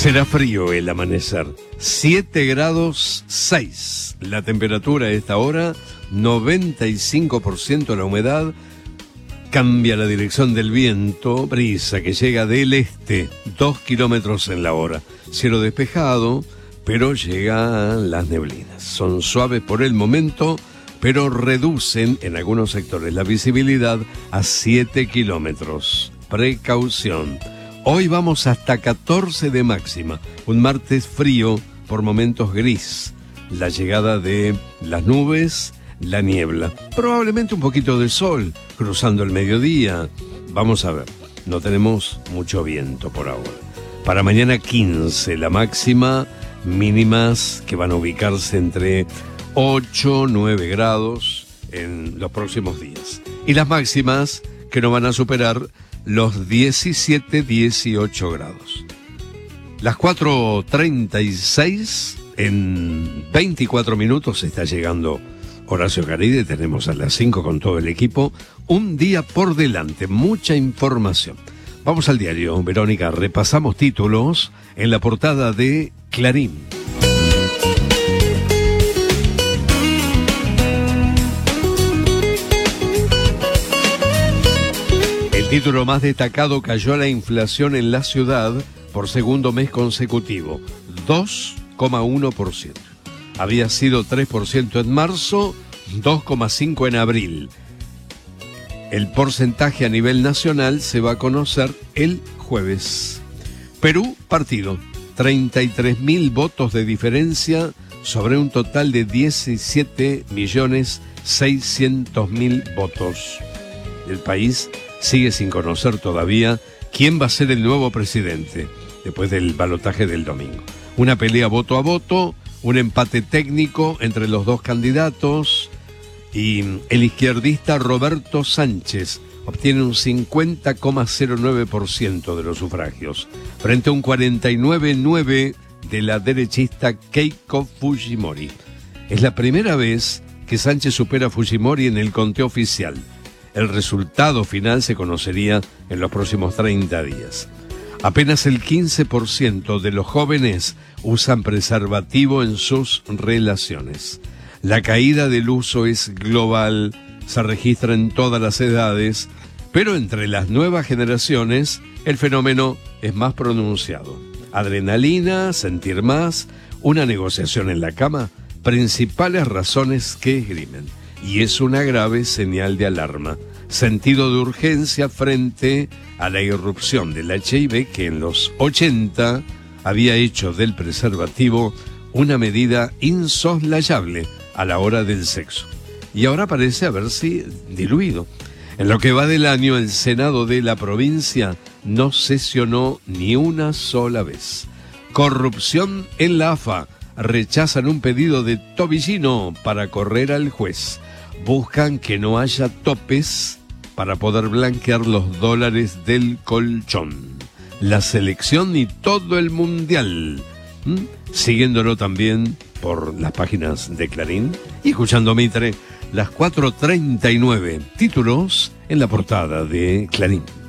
Será frío el amanecer, 7 grados 6 la temperatura a esta hora, 95% la humedad, cambia la dirección del viento, brisa que llega del este, 2 kilómetros en la hora, cielo despejado, pero llegan las neblinas, son suaves por el momento, pero reducen en algunos sectores la visibilidad a 7 kilómetros, precaución. Hoy vamos hasta 14 de máxima, un martes frío, por momentos gris, la llegada de las nubes, la niebla, probablemente un poquito de sol cruzando el mediodía. Vamos a ver, no tenemos mucho viento por ahora. Para mañana 15 la máxima, mínimas que van a ubicarse entre 8, 9 grados en los próximos días. Y las máximas que no van a superar los 17, 18 grados. Las 4:36, en 24 minutos está llegando Horacio Caride, tenemos a las 5 con todo el equipo, un día por delante, mucha información. Vamos al diario, Verónica, repasamos títulos en la portada de Clarín. El título más destacado: cayó la inflación en la ciudad por segundo mes consecutivo, 2,1%. Había sido 3% en marzo, 2,5% en abril. El porcentaje a nivel nacional se va a conocer el jueves. Perú, partido, 33.000 votos de diferencia sobre un total de 17.600.000 votos. El país sigue sin conocer todavía quién va a ser el nuevo presidente después del balotaje del domingo. Una pelea voto a voto, un empate técnico entre los dos candidatos y el izquierdista Roberto Sánchez obtiene un 50,09% de los sufragios frente a un 49,9% de la derechista Keiko Fujimori. Es la primera vez que Sánchez supera a Fujimori en el conteo oficial. El resultado final se conocería en los próximos 30 días. Apenas el 15% de los jóvenes usan preservativo en sus relaciones. La caída del uso es global, se registra en todas las edades, pero entre las nuevas generaciones el fenómeno es más pronunciado. Adrenalina, sentir más, una negociación en la cama, principales razones que esgrimen. Y es una grave señal de alarma. Sentido de urgencia frente a la irrupción del HIV que en los 80 había hecho del preservativo una medida insoslayable a la hora del sexo. Y ahora parece haberse diluido. En lo que va del año, el Senado de la provincia no sesionó ni una sola vez. Corrupción en la AFA. Rechazan un pedido de Tobillino para correr al juez. Buscan que no haya topes para poder blanquear los dólares del colchón. La selección y todo el mundial. Siguiéndolo también por las páginas de Clarín y escuchando Mitre, las 4:39. Títulos en la portada de Clarín.